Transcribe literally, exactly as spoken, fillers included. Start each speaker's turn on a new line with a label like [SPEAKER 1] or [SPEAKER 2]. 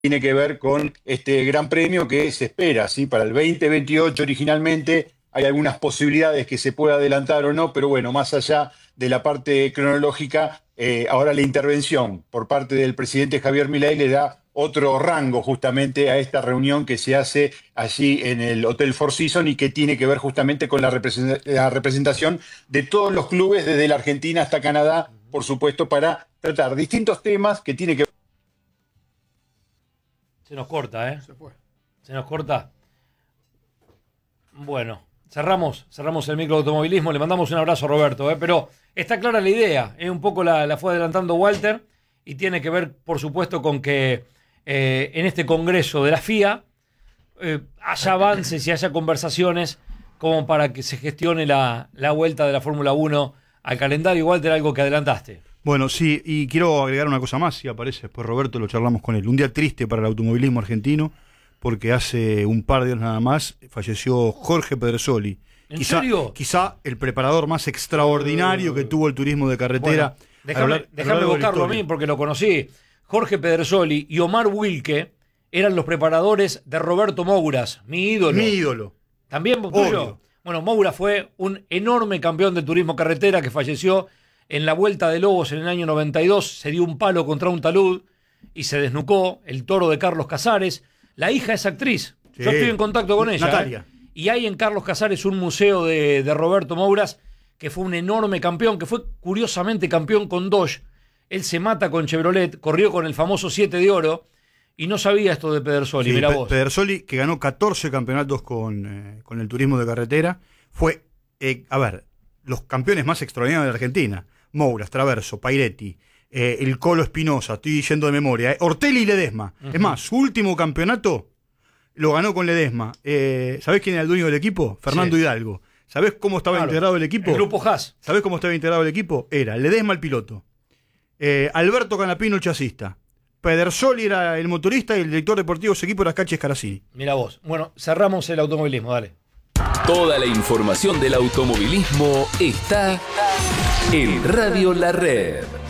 [SPEAKER 1] tiene que ver con este gran premio que se espera, ¿sí? Para el veinte veintiocho originalmente. Hay algunas posibilidades que se pueda adelantar o no, pero bueno, más allá de la parte cronológica, eh, ahora la intervención por parte del presidente Javier Milei le da otro rango justamente a esta reunión que se hace allí en el Hotel Four Seasons y que tiene que ver justamente con la, represent- la representación de todos los clubes desde la Argentina hasta Canadá, por supuesto, para tratar distintos temas que tiene que ver.
[SPEAKER 2] Se nos corta, ¿eh?
[SPEAKER 3] Se fue.
[SPEAKER 2] Se nos corta. Bueno, cerramos, cerramos el microautomovilismo. Le mandamos un abrazo a Roberto, ¿eh? Pero está clara la idea. ¿eh? Un poco la, la fue adelantando Walter y tiene que ver, por supuesto, con que eh, en este congreso de la F I A eh, haya avances y haya conversaciones como para que se gestione la, la vuelta de la Fórmula uno al calendario. Walter, algo que adelantaste.
[SPEAKER 4] Bueno, sí, y quiero agregar una cosa más, si aparece después Roberto, lo charlamos con él. Un día triste para el automovilismo argentino, porque hace un par de días nada más falleció Jorge Pedersoli.
[SPEAKER 2] ¿En
[SPEAKER 4] quizá,
[SPEAKER 2] serio?
[SPEAKER 4] Quizá el preparador más extraordinario que tuvo el turismo de carretera.
[SPEAKER 2] Bueno, déjame, déjame evocarlo a mí porque lo conocí. Jorge Pedersoli y Omar Wilke eran los preparadores de Roberto Mouras, mi ídolo.
[SPEAKER 4] Mi ídolo.
[SPEAKER 2] ¿También vos tuyo? Bueno, Moura fue un enorme campeón de turismo carretera que falleció en la Vuelta de Lobos en el año noventa y dos. Se dio un palo contra un talud y se desnucó el toro de Carlos Casares. La hija es actriz.
[SPEAKER 4] Sí.
[SPEAKER 2] Yo estoy en contacto con ella.
[SPEAKER 4] Natalia.
[SPEAKER 2] ¿eh? Y hay en Carlos Casares un museo de, de Roberto Mouras, que fue un enorme campeón, que fue curiosamente campeón con Dodge. Él se mata con Chevrolet, corrió con el famoso siete de oro y no sabía esto de Pedersoli.
[SPEAKER 4] Sí,
[SPEAKER 2] Mirá
[SPEAKER 4] Pe-
[SPEAKER 2] vos.
[SPEAKER 4] Pedersoli, que ganó catorce campeonatos con, eh, con el turismo de carretera, fue, eh, a ver, los campeones más extraordinarios de la Argentina. Mouras, Traverso, Pairetti, eh, el Colo Espinosa, estoy yendo de memoria, eh, Ortelli y Ledesma. Uh-huh. Es más, su último campeonato lo ganó con Ledesma. Eh, ¿Sabés quién era el dueño del equipo? Fernando sí. Hidalgo. ¿Sabés cómo estaba claro. integrado el equipo?
[SPEAKER 2] El grupo Haas.
[SPEAKER 4] ¿Sabés cómo estaba integrado el equipo? Era Ledesma el piloto, eh, Alberto Canapino el chasista, Pedersoli era el motorista y el director deportivo de ese equipo era Cachi Escaracini.
[SPEAKER 2] Mira vos. Bueno, cerramos el automovilismo, dale.
[SPEAKER 5] Toda la información del automovilismo está en Radio La Red.